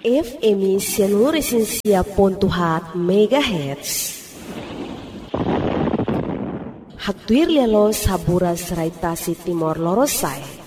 FM Seluruh Pontuhat MHz. Hatuir lelo sabura serai tasi Timor Lorosai.